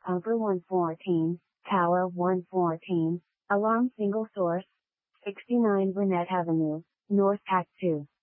Pumper 114, Tower 114, Alarm Single Source, 69 Burnett Avenue, North Act 2.